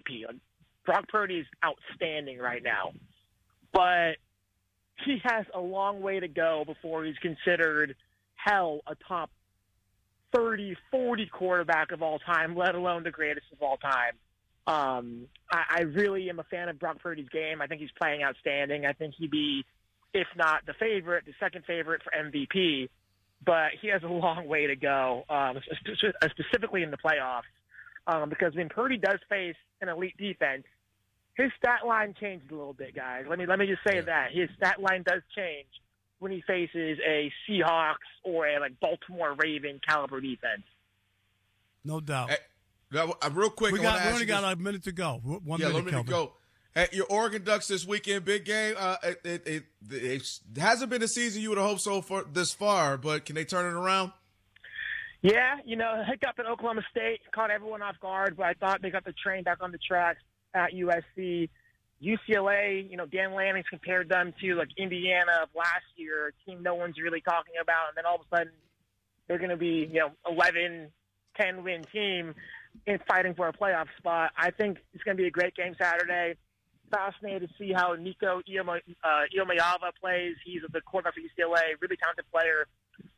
MVP. Like, Brock Purdy is outstanding right now, but he has a long way to go before he's considered, a top 30, 40 quarterback of all time, let alone the greatest of all time. I really am a fan of Brock Purdy's game. I think he's playing outstanding. I think he'd be, if not the favorite, the second favorite for MVP. But he has a long way to go, specifically in the playoffs, because when Purdy does face an elite defense, his stat line changed a little bit, guys. Let me just say that his stat line does change when he faces a Seahawks or a Baltimore Raven caliber defense. No doubt. Hey, real quick, we only got a minute to go. 1 minute to go. Hey, your Oregon Ducks this weekend, big game. It hasn't been a season you would have hoped so for this far, but can they turn it around? Yeah, hiccup at Oklahoma State caught everyone off guard, but I thought they got the train back on the tracks at USC. UCLA, Dan Lanning's compared them to Indiana of last year, a team no one's really talking about, and then all of a sudden they're going to be 11, 10 win team in fighting for a playoff spot. I think it's going to be a great game Saturday. Fascinated to see how Nico Iomayava plays. He's the quarterback for UCLA, really talented player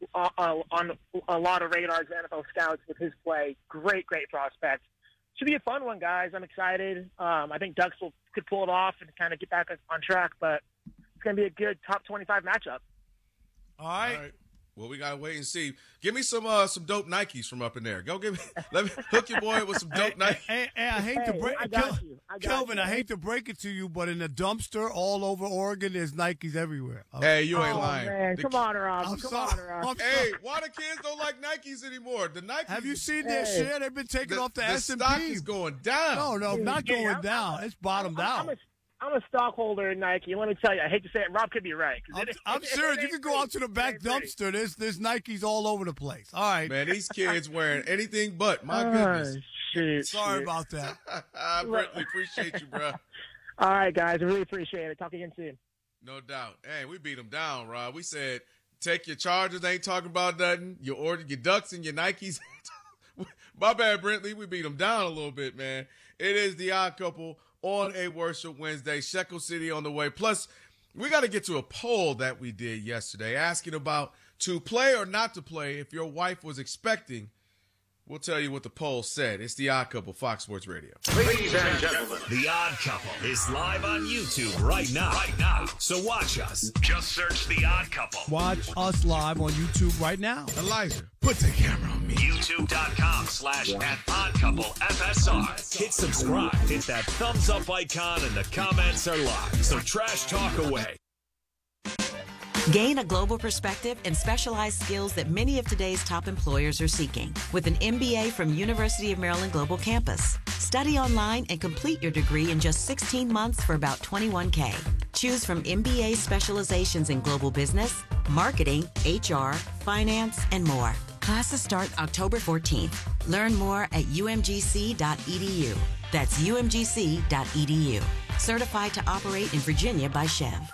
on a lot of radars, NFL scouts with his play. Great prospect. Should be a fun one, guys. I'm excited. I think Ducks could pull it off and kind of get back on track, but it's going to be a good top 25 matchup. All right. Well, we gotta wait and see. Give me some dope Nikes from up in there. Let me hook your boy with some dope Nikes. Hey, I hate to break Kelvin, I hate to break it to you, but in the dumpster all over Oregon, there's Nikes everywhere. Hey, you ain't lying. Man. Come on, Rob. Hey, why the kids don't like Nikes anymore? The Nikes. Have you seen their share? They've been taken off the S&P. The stock is going down. No, not going down. It's bottomed out. I'm a stockholder in Nike. Let me tell you, I hate to say it, Rob could be right. I'm serious. You can go out to the back dumpster. There's Nikes all over the place. All right. Man, these kids wearing anything but. My goodness. Sorry about that. I really appreciate you, bro. All right, guys. I really appreciate it. Talk again soon. No doubt. Hey, we beat them down, Rob. We said, take your Chargers. Ain't talking about nothing. You ordered your Ducks and your Nikes. My bad, Brentley. We beat them down a little bit, man. It is the Odd Couple on a Worship Wednesday. Shekel City on the way. Plus, we got to get to a poll that we did yesterday asking about to play or not to play if your wife was expecting. We'll tell you what the poll said. It's the Odd Couple, Fox Sports Radio. Ladies and gentlemen, the Odd Couple is live on YouTube right now. So watch us. Just search the Odd Couple. Watch us live on YouTube right now. Elijah, put the camera on me. YouTube.com/@OddCoupleFSR. Hit subscribe. Hit that thumbs up icon, and the comments are live. So trash talk away. Gain a global perspective and specialized skills that many of today's top employers are seeking with an MBA from University of Maryland Global Campus. Study online and complete your degree in just 16 months for about $21K. Choose from MBA specializations in global business, marketing, HR, finance, and more. Classes start October 14th. Learn more at umgc.edu. That's umgc.edu. Certified to operate in Virginia by Chev.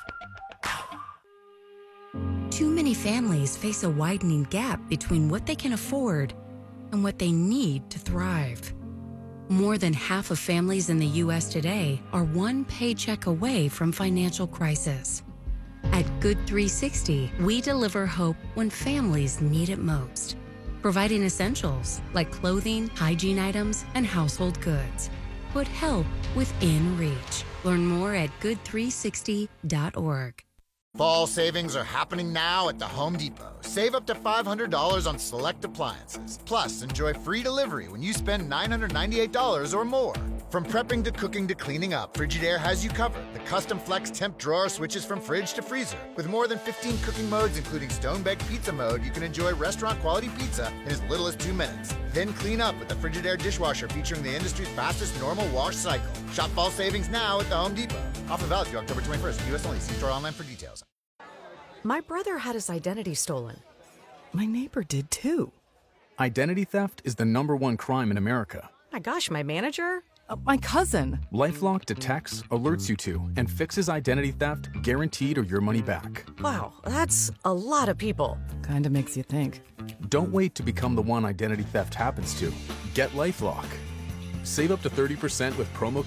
Too many families face a widening gap between what they can afford and what they need to thrive. More than half of families in the U.S. today are one paycheck away from financial crisis. At Good 360, we deliver hope when families need it most, providing essentials like clothing, hygiene items, and household goods. Put help within reach. Learn more at good360.org. Fall savings are happening now at the Home Depot. Save up to $500 on select appliances. Plus, enjoy free delivery when you spend $998 or more. From prepping to cooking to cleaning up, Frigidaire has you covered. The custom flex temp drawer switches from fridge to freezer. With more than 15 cooking modes, including stone-baked pizza mode, you can enjoy restaurant-quality pizza in as little as 2 minutes. Then clean up with the Frigidaire dishwasher featuring the industry's fastest normal wash cycle. Shop fall savings now at the Home Depot. Offer valid through October 21st. U.S. only. See store online for details. My brother had his identity stolen. My neighbor did too. Identity theft is the #1 crime in America. My gosh, my manager? My cousin. LifeLock detects, alerts you to, and fixes identity theft guaranteed or your money back. Wow, that's a lot of people. Kinda makes you think. Don't wait to become the one identity theft happens to. Get LifeLock. Save up to 30% with promo